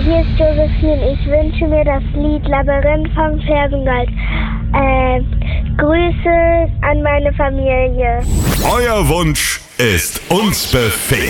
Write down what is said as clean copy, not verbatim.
Hier ist Josephine. Ich wünsche mir das Lied Labyrinth vom Fersengold. Grüße an meine Familie. Euer Wunsch ist uns Befehl.